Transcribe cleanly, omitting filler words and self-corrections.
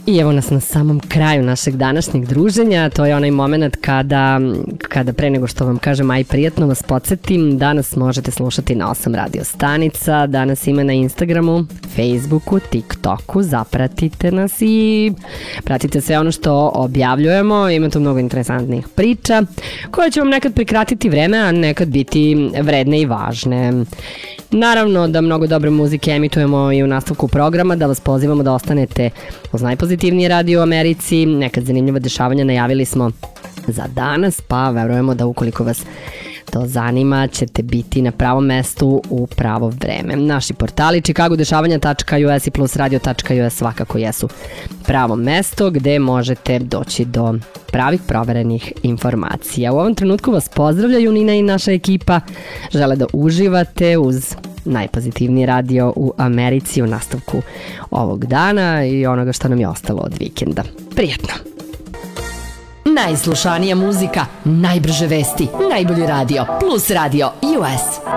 I evo nas na samom kraju našeg današnjeg druženja. To je onaj moment kada pre nego što vam kažem aj prijatno vas podsjetim, danas možete slušati na 8 radio stanica, danas ima na Instagramu, Facebooku, TikToku, zapratite nas i pratite sve ono što objavljujemo, ima tu mnogo interesantnih priča koje će vam nekad prikratiti vreme, a nekad biti vredne i važne. Naravno da mnogo dobre muzike emitujemo i u nastavku programa, da vas pozivamo da ostanete uz najpozitivniji radio u Americi. Nekad zanimljiva dešavanja najavili smo za danas, pa verujemo da ukoliko vas to zanima ćete biti na pravom mestu u pravo vreme. Naši portali chicagodešavanja.us i plusradio.us svakako jesu pravo mesto gde možete doći do pravih proverenih informacija. U ovom trenutku vas pozdravljaju Nina i naša ekipa. Žele da uživate uz najpozitivniji radio u Americi u nastavku ovog dana i onoga što nam je ostalo od vikenda. Prijatno! Najslušanija muzika, najbrže vesti, najbolji radio, Plus Radio US.